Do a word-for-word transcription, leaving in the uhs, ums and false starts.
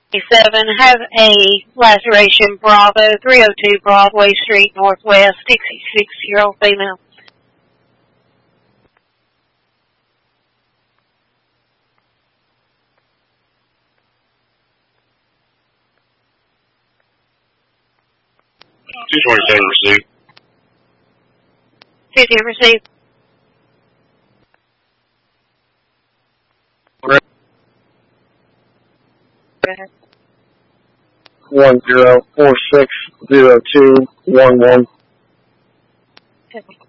Seven, have a laceration Bravo, three oh two Broadway Street Northwest, sixty-six-year-old female. two twenty-seven received. fifty received. One zero four six zero two one one.